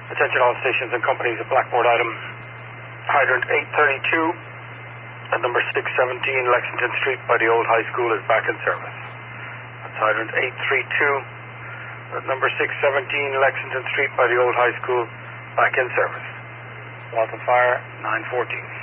Attention all stations and companies at Blackboard item. Hydrant 832 at number 617 Lexington Street by the old high school is back in service. That's hydrant 832 at number 617 Lexington Street by the old high school, back in service. Walton Fire, 914.